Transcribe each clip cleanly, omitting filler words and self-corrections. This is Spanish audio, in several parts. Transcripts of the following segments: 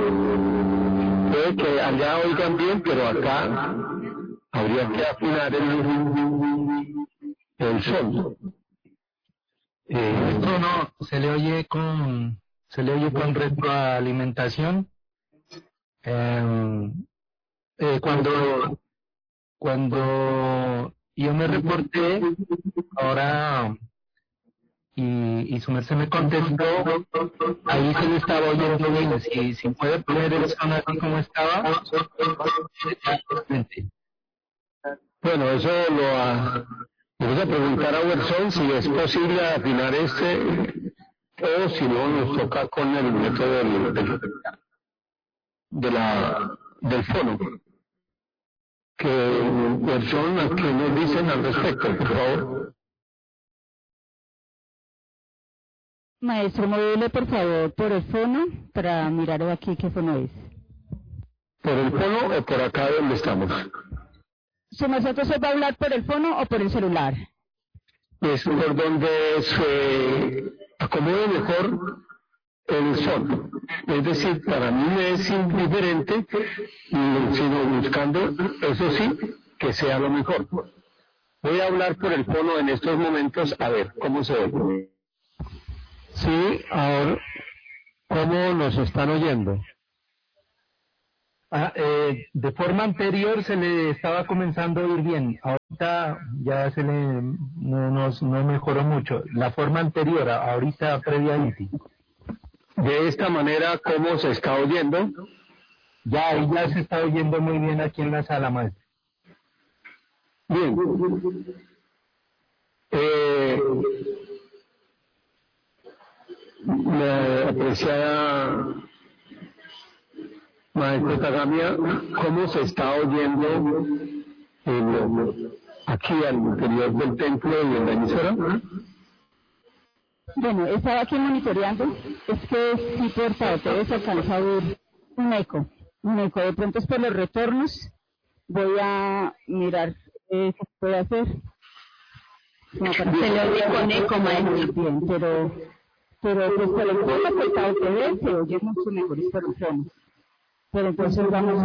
Puede que allá oigan bien, pero acá habría que afinar el sol. Esto no, se le oye con retroalimentación. Cuando yo me reporté, ahora, y su merced me contestó, ahí se le estaba oyendo bien. Si puede poner el son así como estaba. Bueno, eso vamos a preguntar a Werson si es posible afinar o si no nos toca con el método del fono. Que Werson, ¿a qué nos dicen al respecto, por favor? Maestro, móvile por favor por el fono para mirar aquí qué fono es. ¿Por el fono o por acá donde estamos? ¿Su merced se va a hablar por el fono o por el celular? Es por donde se acomode mejor el son. Es decir, para mí me es indiferente, sino buscando, eso sí, que sea lo mejor. Voy a hablar por el fono en estos momentos, a ver cómo se oye. Sí, ahora, ¿cómo nos están oyendo? De forma anterior se le estaba comenzando a oír bien. Ahorita ya no mejoró mucho. La forma anterior, ahorita previamente. De esta manera, ¿cómo se está oyendo? Ya se está oyendo muy bien aquí en la sala, maestro. Bien. La apreciada maestra Tagamia, ¿cómo se está oyendo aquí al interior del templo y en la emisora? Bueno, estaba aquí monitoreando. Es que sí, por favor, se alcanza a oír un eco. De pronto es por los retornos. Voy a mirar qué se puede hacer. Como para se le oye con eco, maestro. Bien, pero pues por el fono, pues a ustedes se oye mucho mejor por el fono. Pero entonces vamos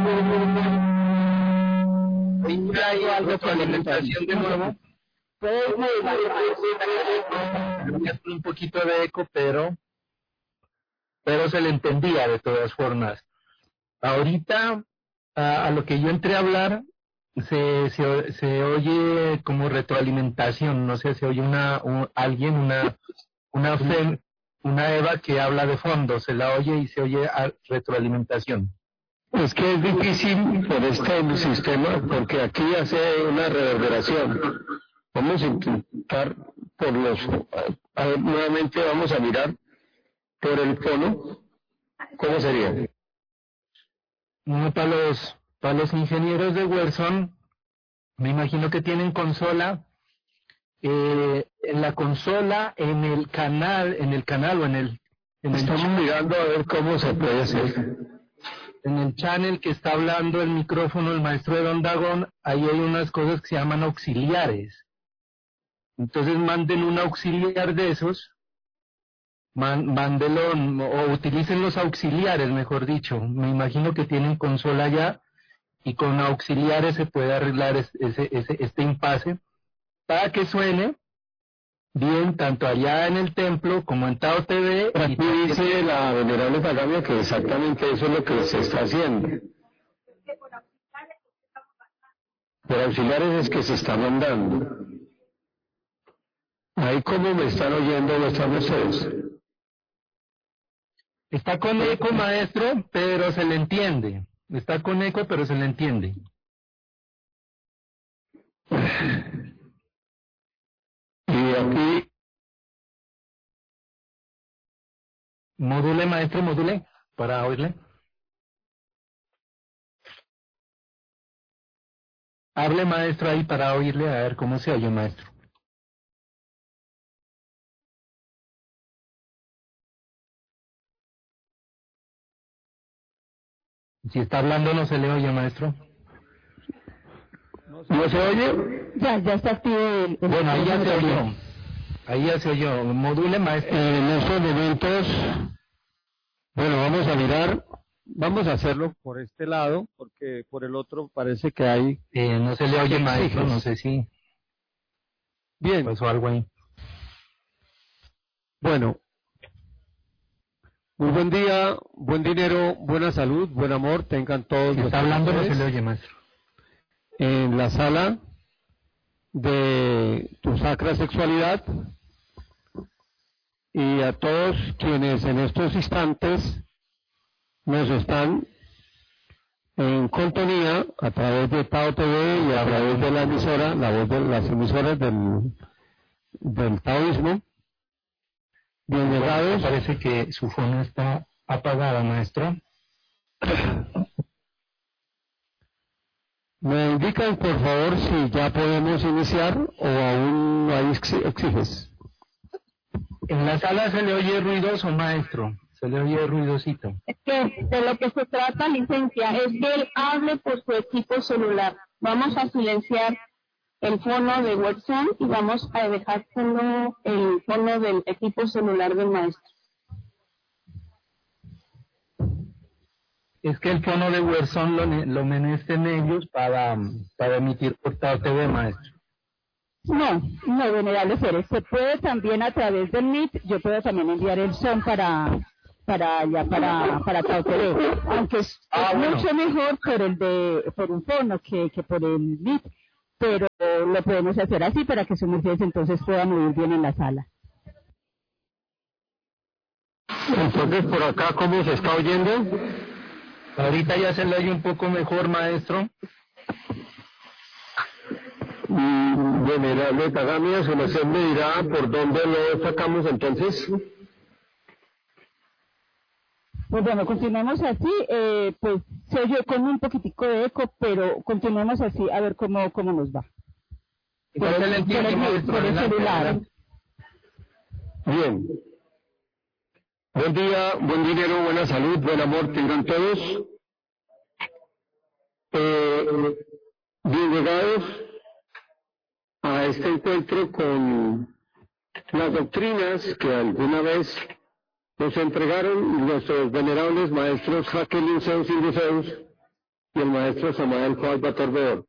Hay algo con la alimentación de nuevo. Puede Un poquito de eco, pero se le entendía de todas formas. Ahorita, a lo que yo entré a hablar, se oye como retroalimentación, no sé, se oye una Eva que habla de fondo, se la oye y se oye retroalimentación. Es que es difícil por este sistema, porque aquí hace una reverberación. Vamos a intentar a ver, nuevamente vamos a mirar por el fono, ¿cómo sería? Para los ingenieros de Werson, me imagino que tienen consola. En la consola, en el canal o Estamos mirando a ver cómo se puede hacer. En el channel que está hablando el micrófono, el maestro de Don Dagón, ahí hay unas cosas que se llaman auxiliares. Entonces manden un auxiliar de esos, mándelo, o utilicen los auxiliares, mejor dicho. Me imagino que tienen consola ya, y con auxiliares se puede arreglar este impasse para que suene bien tanto allá en el templo como en Tao TV. Aquí dice la venerable Tagamia que exactamente eso es lo que se está haciendo. Por auxiliares es que se está mandando. Ahí cómo me están oyendo vuestras mercedes. Está con eco, maestro, pero se le entiende. Está con eco, pero se le entiende. Y aquí... Module, maestro, module, para oírle. Hable, maestro, ahí para oírle, a ver cómo se oye, maestro. Si está hablando no se le oye, maestro. ¿No se oye? Ya está activo Bueno, ahí ya se oyó. Ahí ya se oyó. Module, maestro. En estos momentos, bueno, vamos a mirar vamos a hacerlo por este lado, porque por el otro parece que hay... no se le oye, maestro, no sé si Bien. pasó algo ahí. Bueno, muy buen día, buen dinero, buena salud, buen amor, tengan todos Si los está hablando, no se le ustedes oye, maestro. en la sala de tu sacra sexualidad, y a todos quienes en estos instantes nos están en compañía a través de Tao TV y a través de la emisora, la voz de las emisoras del taoísmo. Bienvenidos. Parece que su fono está apagada, maestro. ¿Me indican, por favor, si ya podemos iniciar o aún hay exiges? En la sala se le oye ruidoso, maestro. Se le oye ruidosito. Es que de lo que se trata, licencia, es que él hable por su equipo celular. Vamos a silenciar el fono de WhatsApp y vamos a dejar solo el fono del equipo celular del maestro. Es que el fono de Werson lo menecen ellos para emitir por Tao TV, maestro. No, venerable Ceres, se puede también a través del Meet, yo puedo también enviar el son para Tao TV, aunque es bueno. mucho mejor por un fono que por el Meet, pero lo podemos hacer así para que sus mercedes entonces puedan oír bien en la sala. Entonces, por acá, ¿cómo se está oyendo? Ahorita ya se le oye un poco mejor, maestro. Venerable Tagamia, su merced me dirá por dónde lo sacamos entonces. Pues bueno, continuemos así, pues se oye con un poquitico de eco, pero continuemos así, a ver cómo nos va. Por el celular. Bien. Buen día, buen dinero, buena salud, buen amor, tengan todos. Bien llegados a este encuentro con las doctrinas que alguna vez nos entregaron nuestros venerables maestros Jacqueline Zeus Induceus y el maestro Samael Joal Batorbeor.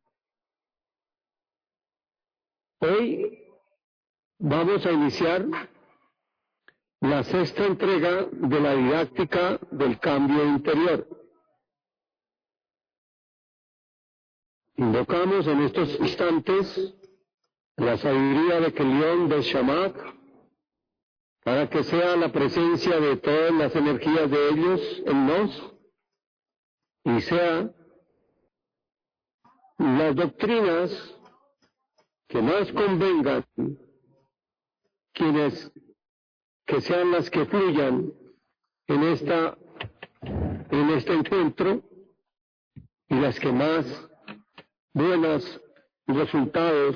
Hoy vamos a iniciar la sexta entrega de la didáctica del cambio interior. Invocamos en estos instantes la sabiduría de Kelión de Shamak para que sea la presencia de todas las energías de ellos en nos y sea las doctrinas que más convengan, que sean las que fluyan en este encuentro y las que más buenos resultados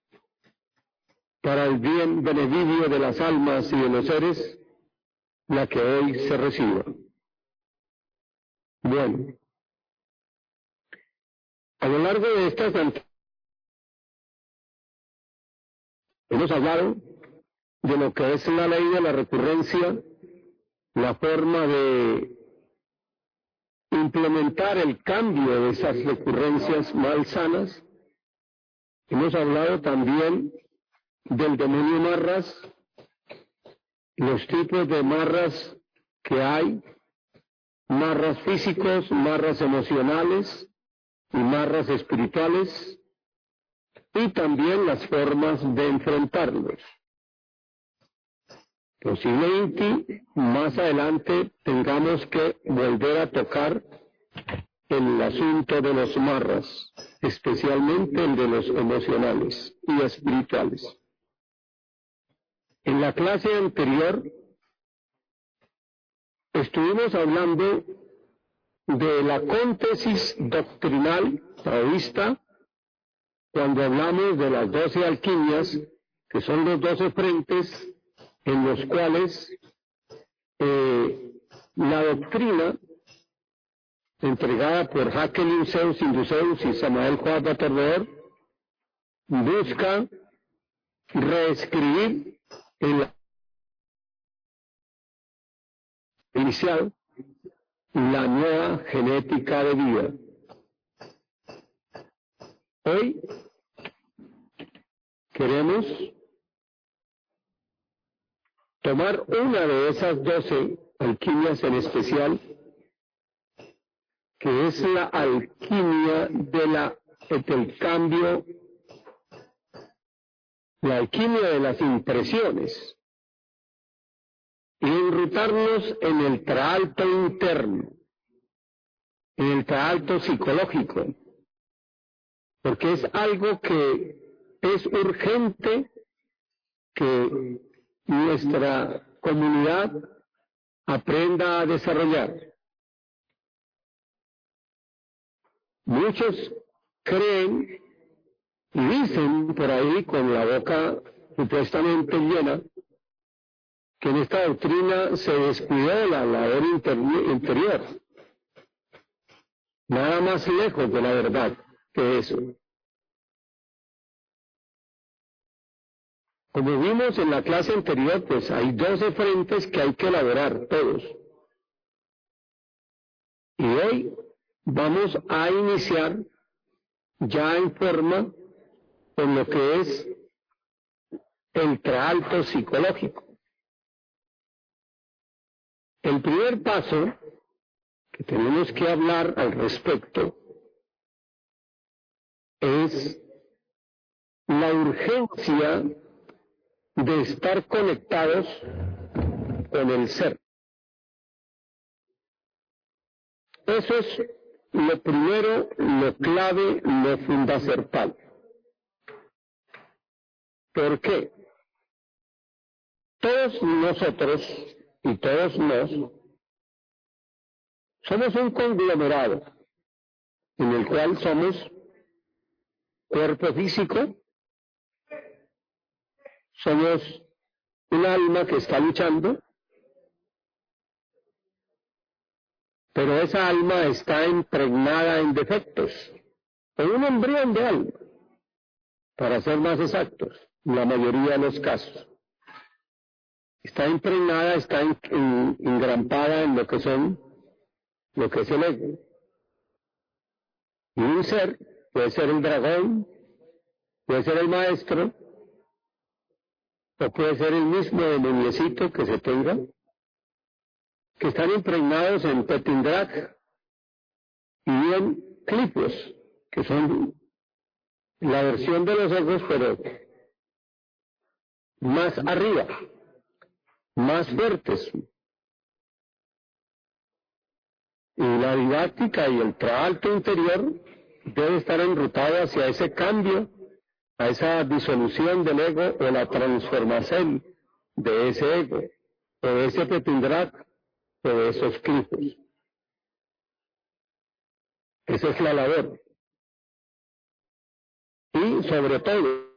para el bien beneficio de las almas y de los seres, la que hoy se reciba. Bueno, a lo largo de estas hemos hablado de lo que es la ley de la recurrencia, la forma de implementar el cambio de esas recurrencias malsanas. Hemos hablado también del demonio marras, los tipos de marras que hay, marras físicos, marras emocionales y marras espirituales, y también las formas de enfrentarlos. Posiblemente más adelante tengamos que volver a tocar el asunto de los marras, especialmente el de los emocionales y espirituales. En la clase anterior estuvimos hablando de la cóntesis doctrinal taoísta cuando hablamos de las 12 alquimias, que son los 12 frentes en los cuales la doctrina entregada por Jacqueline Zeus Induceus y Samael Joal Batorbeor busca reescribir el inicial la nueva genética de vida. Hoy queremos tomar una de esas 12 alquimias en especial, que es la alquimia del cambio, la alquimia de las impresiones, y enrutarnos en el traalto interno, en el traalto psicológico, porque es algo que es urgente que nuestra comunidad aprenda a desarrollar. Muchos creen y dicen por ahí con la boca supuestamente llena que en esta doctrina se descuidó la labor interior. Nada más lejos de la verdad que eso. Como vimos en la clase anterior, pues hay 12 frentes que hay que elaborar todos. Y hoy vamos a iniciar ya en forma con lo que es el traalto psicológico. El primer paso que tenemos que hablar al respecto es la urgencia de estar conectados con el ser. Eso es lo primero, lo clave, lo fundacional. ¿Por qué? Todos nosotros y todos nos somos un conglomerado en el cual somos cuerpo físico, somos un alma que está luchando, pero esa alma está impregnada en defectos, en un embrión de alma, para ser más exactos, en la mayoría de los casos. Está impregnada, está engrampada en lo que es el ego. Y un ser, puede ser el dragón, puede ser el maestro, o puede ser el mismo demoniecito que se tenga, que están impregnados en Petindrak y en Clipos, que son la versión de los egos, pero más arriba, más fuertes. Y la didáctica y el traalto interior debe estar enrutado hacia ese cambio, a esa disolución del ego o la transformación de ese ego, o de ese Petindrak, o de esos clipos. Esa es la labor. Y sobre todo,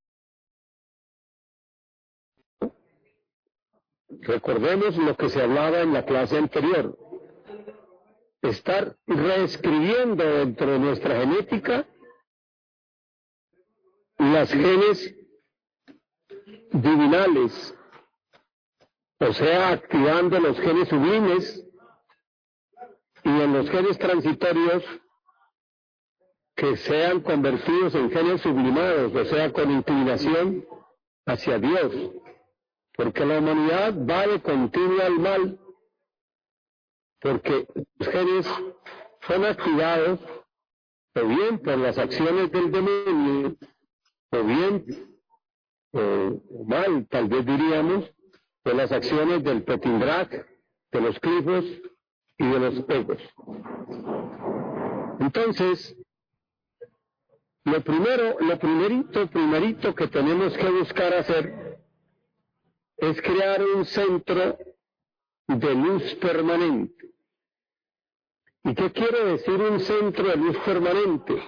recordemos lo que se hablaba en la clase anterior, estar reescribiendo dentro de nuestra genética las genes divinales, o sea, activando los genes sublimes y en los genes transitorios que sean convertidos en genes sublimados, o sea, con inclinación hacia Dios, porque la humanidad va de continuo al mal, porque los genes son activados o bien por las acciones del demonio, o bien, o mal, tal vez diríamos, por las acciones del Petindrak, de los clipos y de los egos. Entonces, lo primerito que tenemos que buscar hacer es crear un centro de luz permanente. ¿Y qué quiere decir un centro de luz permanente?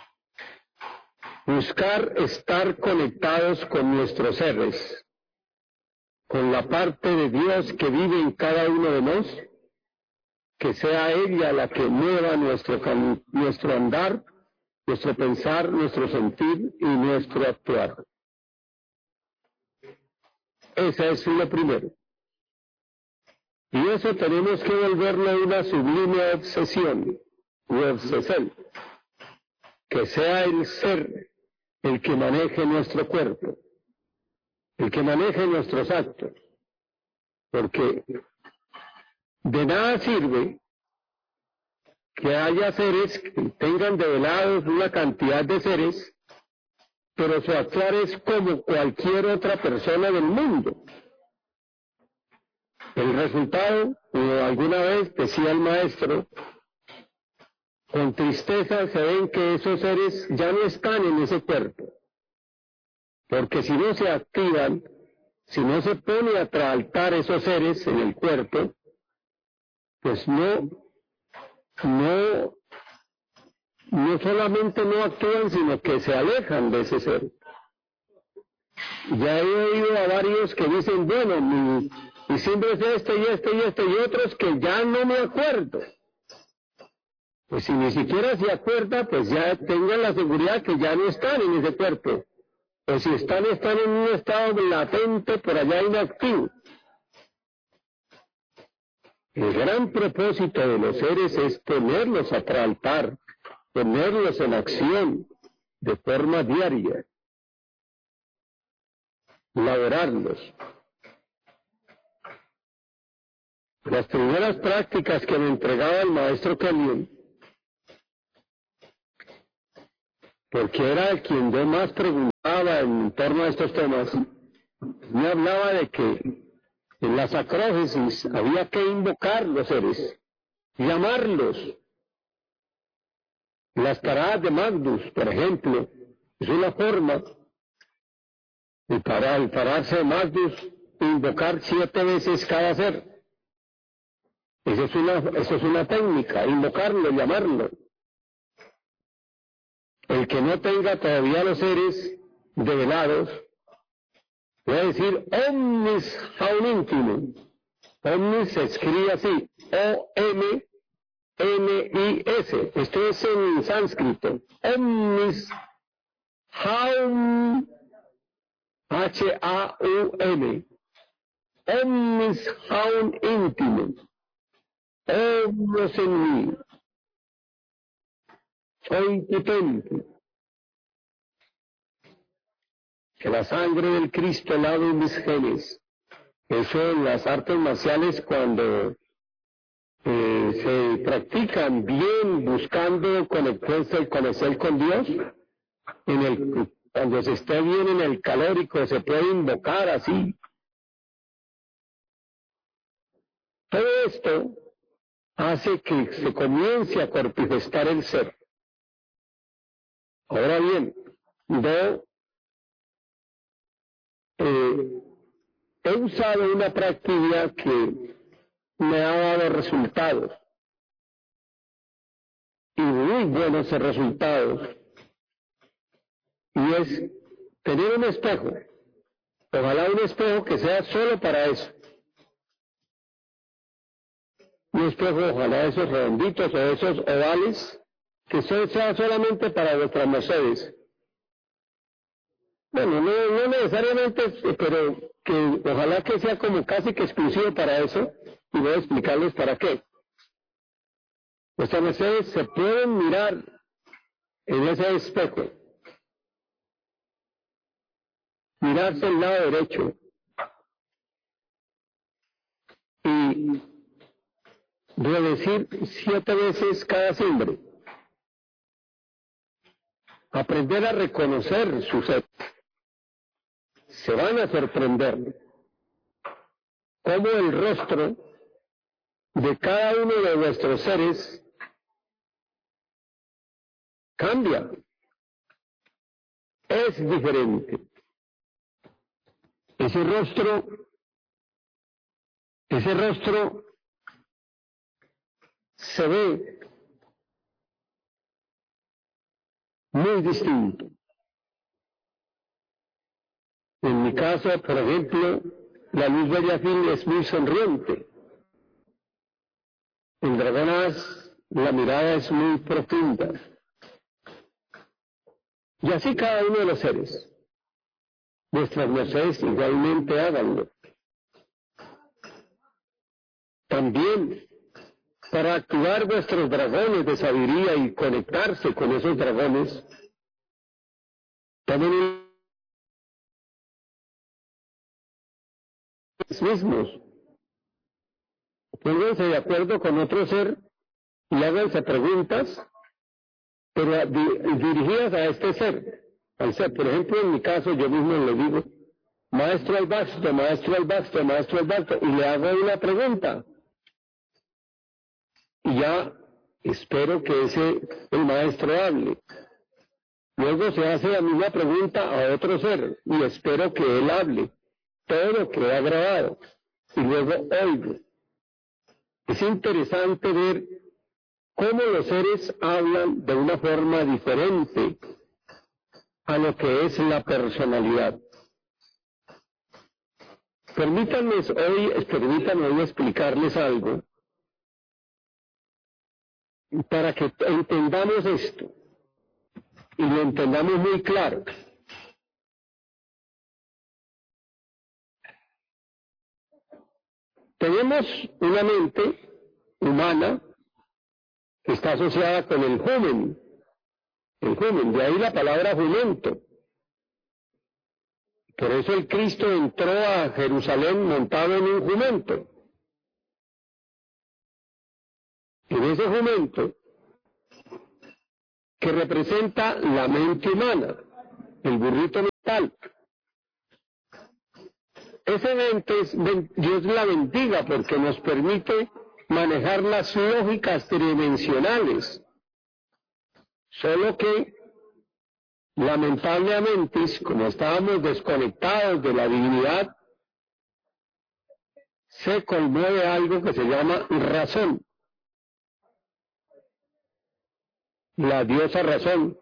Buscar estar conectados con nuestros seres, con la parte de Dios que vive en cada uno de nosotros, que sea ella la que mueva nuestro andar, nuestro pensar, nuestro sentir y nuestro actuar. Esa es lo primero. Y eso tenemos que volverlo una sublime obsesión, u obsesión, que sea el ser el que maneje nuestro cuerpo, el que maneje nuestros actos, porque de nada sirve que haya seres que tengan develados una cantidad de seres, pero su actuar es como cualquier otra persona del mundo. El resultado, como alguna vez decía el maestro, con tristeza se ven que esos seres ya no están en ese cuerpo, porque si no se activan, si no se pone a traltar esos seres en el cuerpo, pues no solamente no actúan, sino que se alejan de ese ser. Ya he oído a varios que dicen, bueno, mi símbolo es este y este y este, y otros que ya no me acuerdo. Pues si ni siquiera se acuerda, pues ya tengan la seguridad que ya no están en ese cuerpo. O si están en un estado latente, por allá inactivo. El gran propósito de los seres es ponerlos a tratar, ponerlos en acción de forma diaria, laborarlos. Las primeras prácticas que me entregaba el maestro Calión, porque era el quien yo más preguntaba en torno a estos temas, me hablaba de que en las acrógesis había que invocar los seres, llamarlos. Las taradas de Magnus, por ejemplo, es una forma de al pararse de Magnus, invocar 7 veces cada ser. Eso es una técnica, invocarlo, llamarlo. El que no tenga todavía los seres develados, voy a decir omnis haunintimo. Omnis se escribe así, O-M-N-I-S. Esto es en sánscrito. Omnis haun, H-A-U-N. Omnis haun intimo. Omnos en mí. Soy potente. Que la sangre del Cristo lave mis genes. Eso en las artes marciales, cuando se practican bien buscando conectarse con Dios, cuando se esté bien en el calórico se puede invocar así. Todo esto hace que se comience a cortigestar el ser. Ahora bien, yo he usado una práctica que me ha dado resultados, y muy buenos resultados, y es tener un espejo, ojalá un espejo que sea solo para eso, un espejo ojalá esos redonditos o esos ovales, que sea solamente para vuestras mercedes. Bueno, no necesariamente, pero que ojalá que sea como casi que exclusivo para eso, y voy a explicarles para qué. Vuestras mercedes se pueden mirar en ese espejo, mirarse el lado derecho, y redecir 7 veces cada simbre. Aprender a reconocer su ser. Se van a sorprender cómo el rostro de cada uno de vuestros seres cambia. Es diferente. Ese rostro se ve muy distinto. En mi caso, por ejemplo, la luz Bellafín es muy sonriente. En Dragonas la mirada es muy profunda. Y así cada uno de los seres. Vuestras mercedes igualmente háganlo. también para activar vuestros dragones de sabiduría y conectarse con esos dragones, tomen ustedes mismos, pónganse de acuerdo con otro ser y háganse preguntas, pero dirigidas a este ser, al ser. Por ejemplo, en mi caso, yo mismo le digo, maestro Albasto, maestro Albasto, maestro Albasto, y le hago una pregunta. Y ya espero que el maestro hable. Luego se hace la misma pregunta a otro ser, y espero que él hable. Todo queda grabado. Y luego oigo. Es interesante ver cómo los seres hablan de una forma diferente a lo que es la personalidad. Permítanme hoy explicarles algo para que entendamos esto y lo entendamos muy claro. Tenemos una mente humana que está asociada con el jumen, de ahí la palabra jumento. Por eso el Cristo entró a Jerusalén montado en un jumento. En ese jumento, que representa la mente humana, el burrito mental. Ese mente, Dios la bendiga porque nos permite manejar las lógicas tridimensionales. Solo que, lamentablemente, como estábamos desconectados de la divinidad, se colmó de algo que se llama razón. La diosa razón.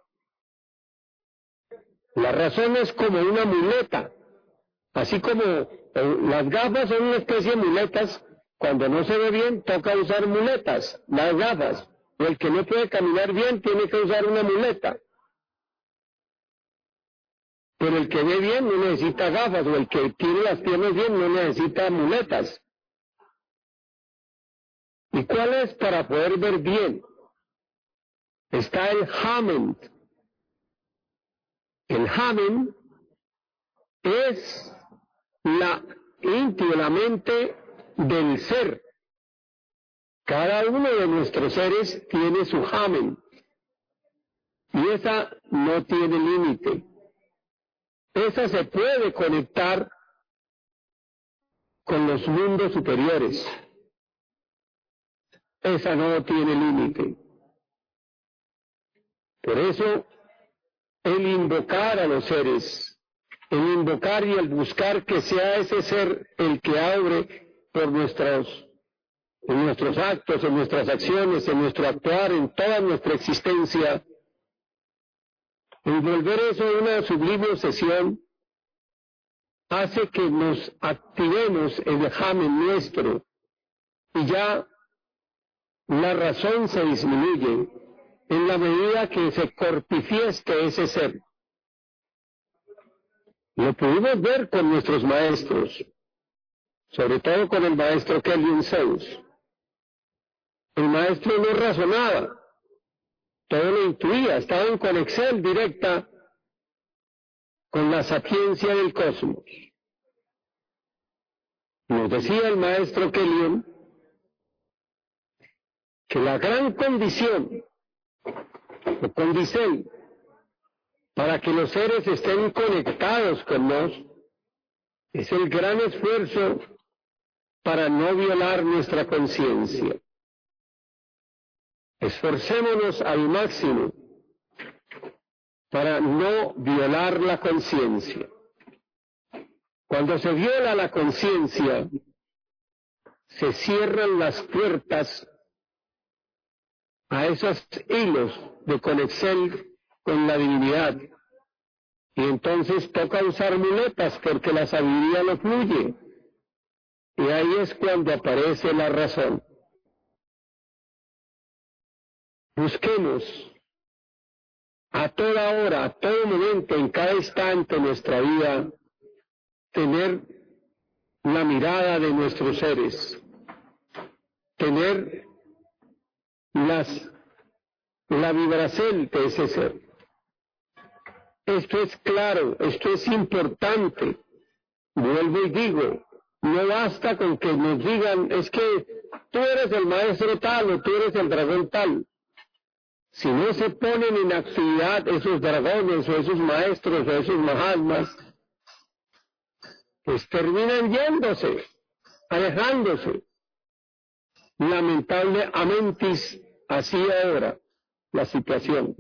La razón es como una muleta, así como las gafas son una especie de muletas. Cuando no se ve bien, toca usar muletas, las gafas. O el que no puede caminar bien tiene que usar una muleta. Pero el que ve bien no necesita gafas, o el que tiene las piernas bien no necesita muletas. ¿Y cuál es para poder ver bien? Está el Hamen. El Hamen es la mente del ser. Cada uno de nuestros seres tiene su Hamen. Y esa no tiene límite. Esa se puede conectar con los mundos superiores. Esa no tiene límite. Por eso, el invocar a los seres, el invocar y el buscar que sea ese ser el que abre por en nuestros actos, en nuestras acciones, en nuestro actuar, en toda nuestra existencia, el volver eso una sublime obsesión, hace que nos activemos el Hamen nuestro y ya la razón se disminuye en la medida que se corpifieste ese ser. Lo pudimos ver con nuestros maestros, sobre todo con el maestro Kelvin Zeus. El maestro no razonaba, todo lo intuía, estaba en conexión directa con la sapiencia del cosmos. Nos decía el maestro Kelvin que la gran condición, o condición, para que los seres estén conectados con nos, es el gran esfuerzo para no violar nuestra conciencia. Esforcémonos al máximo para no violar la conciencia. Cuando se viola la conciencia, se cierran las puertas a esos hilos de conexión con la divinidad. Y entonces toca usar muletas porque la sabiduría no fluye. Y ahí es cuando aparece la razón. Busquemos a toda hora, a todo momento, en cada instante de nuestra vida, tener la mirada de nuestros seres, tener la vibración de ese ser. Esto es claro, esto es importante. Vuelvo y digo, no basta con que nos digan, es que tú eres el maestro tal o tú eres el dragón tal. Si no se ponen en actividad esos dragones o esos maestros o esos mahatmas, pues terminan yéndose, alejándose. Lamentablemente, así ahora la situación.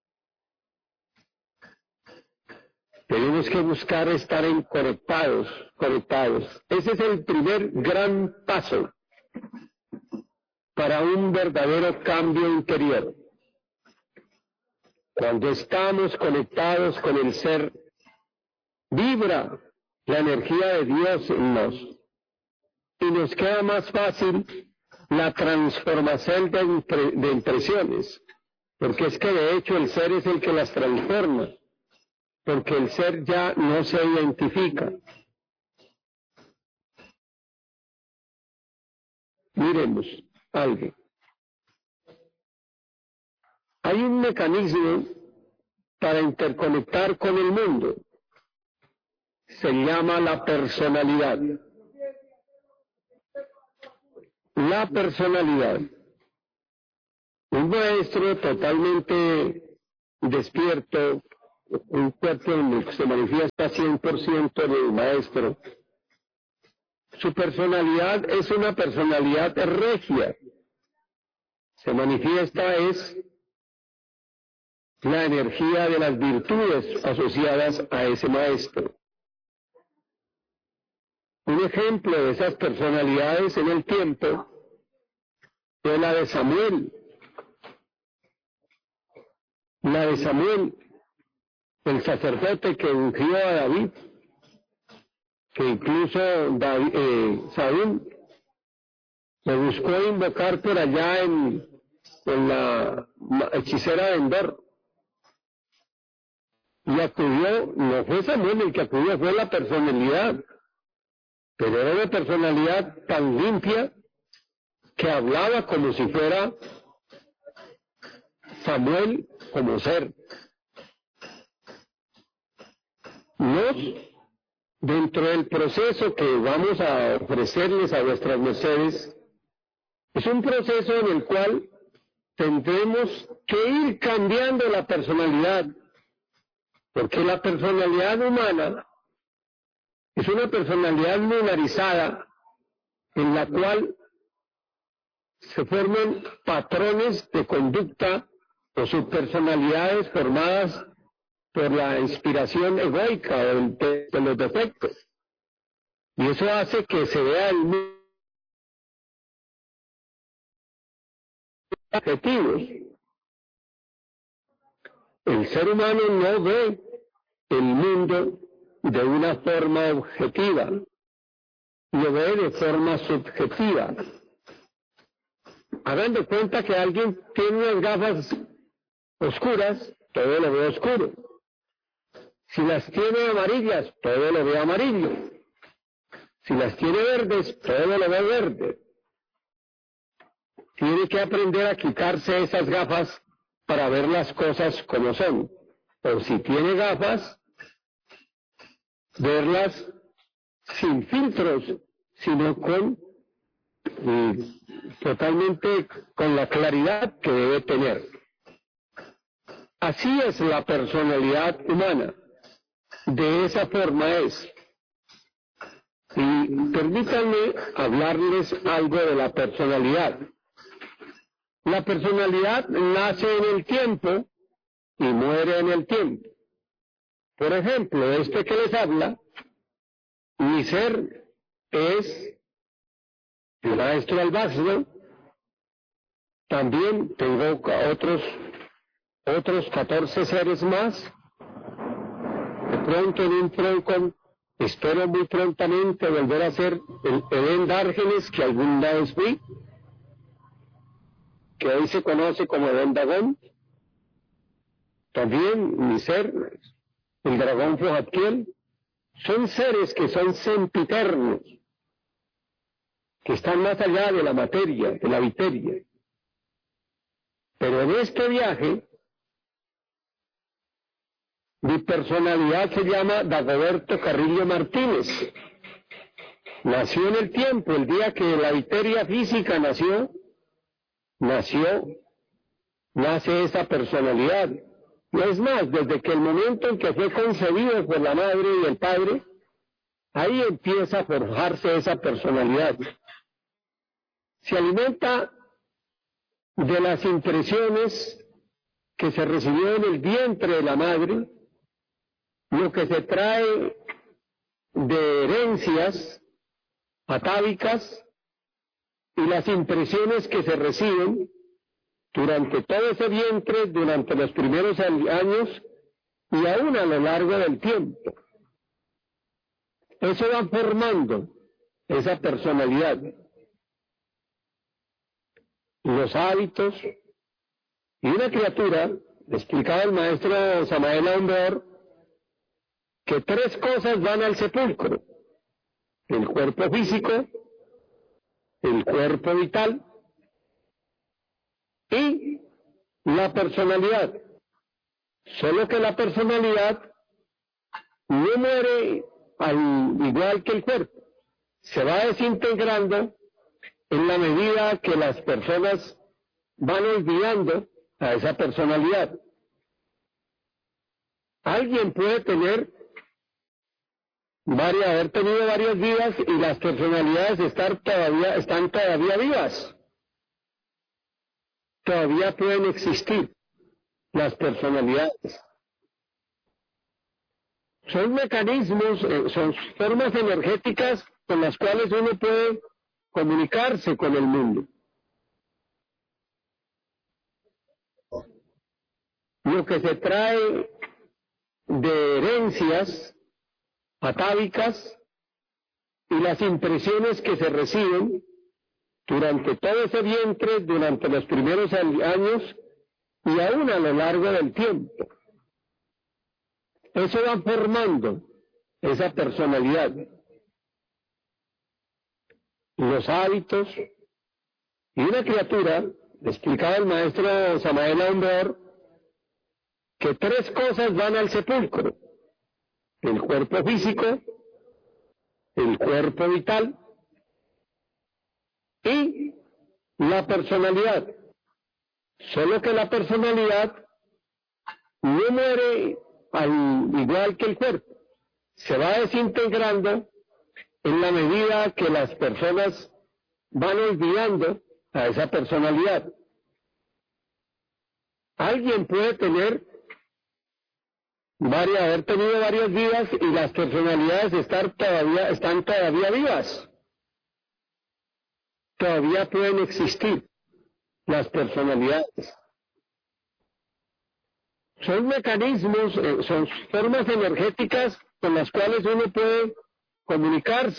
Tenemos que buscar estar conectados. Ese es el primer gran paso para un verdadero cambio interior. Cuando estamos conectados con el ser, vibra la energía de Dios en nos y nos queda más fácil la transformación de impresiones, porque es que de hecho el ser es el que las transforma, porque el ser ya no se identifica. Miremos algo. Hay un mecanismo para interconectar con el mundo. Se llama la personalidad. La personalidad. Un maestro totalmente despierto, un cuerpo en el que se manifiesta 100% del maestro. Su personalidad es una personalidad regia. Se manifiesta es la energía de las virtudes asociadas a ese maestro. Un ejemplo de esas personalidades en el tiempo fue la de Samuel. La de Samuel, el sacerdote que ungió a David, que incluso Saúl le buscó invocar por allá en la hechicera de Endor. Y acudió, no fue Samuel el que acudió, fue la personalidad. Pero era una personalidad tan limpia que hablaba como si fuera Samuel como ser. Nos, dentro del proceso que vamos a ofrecerles a vuestras mercedes, es un proceso en el cual tendremos que ir cambiando la personalidad, porque la personalidad humana es una personalidad lunarizada en la cual se forman patrones de conducta o subpersonalidades formadas por la inspiración egoica de los defectos. Y eso hace que se vea el mundo objetivos. El ser humano no ve el mundo de una forma objetiva, lo ve de forma subjetiva. Hagan de cuenta que alguien tiene unas gafas oscuras, todo lo ve oscuro. Si las tiene amarillas, todo lo ve amarillo. Si las tiene verdes, todo lo ve verde. Tiene que aprender a quitarse esas gafas para ver las cosas como son. O si tiene gafas, verlas sin filtros, sino totalmente con la claridad que debe tener. Así es la personalidad humana. De esa forma es. Y permítanme hablarles algo de la personalidad. La personalidad nace en el tiempo y muere en el tiempo. Por ejemplo, este que les habla, mi ser es el maestro Albazno. También tengo otros 14 seres más. De pronto en un tronco, espero muy prontamente volver a ser el Edén Dárgenes que alguna vez fui, que hoy se conoce como Edén Dagón. También mi ser, el dragón Fojatkiel, son seres que son sempiternos. que están más allá de la materia, de la viteria. Pero en este viaje, mi personalidad se llama Dagoberto Carrillo Martínez. Nació en el tiempo, el día que la viteria física nace esa personalidad. Y es más, desde que el momento en que fue concebido por la madre y el padre, ahí empieza a forjarse esa personalidad. Se alimenta de las impresiones que se recibió en el vientre de la madre, lo que se trae de herencias atávicas y las impresiones que se reciben durante todo ese vientre, durante los primeros años y aún a lo largo del tiempo. Eso va formando esa personalidad. Los hábitos y una criatura, explicaba el maestro Samael Aumbeor, que tres cosas van al sepulcro: el cuerpo físico, el cuerpo vital y la personalidad. Solo que la personalidad no muere al igual que el cuerpo, se va desintegrando en la medida que las personas van olvidando a esa personalidad. Alguien puede haber tenido varias vidas y las personalidades están todavía vivas. Todavía pueden existir las personalidades. Son mecanismos, son formas energéticas con las cuales uno puede comunicarse con el mundo. Lo que se trae de herencias atávicas y las impresiones que se reciben durante todo ese vientre, durante los primeros años y aún a lo largo del tiempo. Eso va formando esa personalidad. Los hábitos y una criatura, explicaba el maestro Samael Aumbeor, que tres cosas van al sepulcro: el cuerpo físico, el cuerpo vital y la personalidad. Solo que la personalidad no muere al igual que el cuerpo, se va desintegrando en la medida que las personas van olvidando a esa personalidad. Alguien puede haber tenido varias vidas y las personalidades están todavía vivas. Todavía pueden existir las personalidades. Son mecanismos, son formas energéticas con las cuales uno puede comunicarse